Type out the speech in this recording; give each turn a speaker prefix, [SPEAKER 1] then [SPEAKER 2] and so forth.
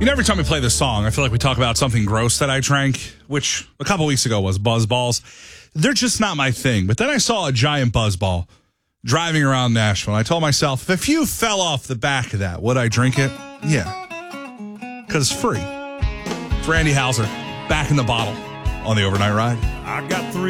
[SPEAKER 1] You know, every time we play this song, I feel like we talk about something gross that I drank, which a couple weeks ago was Buzz Balls. They're just not my thing. But then I saw a giant Buzz Ball driving around Nashville. I told myself, if you fell off the back of that, would I drink it? Yeah. Because it's free. It's Randy Houser, back in the bottle on the Overnight Ride.
[SPEAKER 2] I got 3